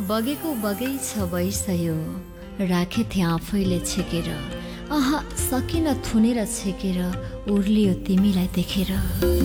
बगेको बगैछ भइसयो, राखे थिएँ आफैले छेकेर। आहा सकिन थुनेर छेकेर, उर्लियो तिमीलाई देखेर।